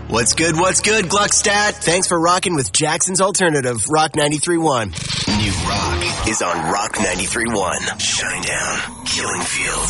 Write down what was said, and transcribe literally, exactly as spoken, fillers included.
What's good, what's good, Gluckstadt? Thanks for rocking with Jackson's Alternative, Rock ninety-three point one. New rock is on Rock ninety-three point one. Shine down, Killing Fields.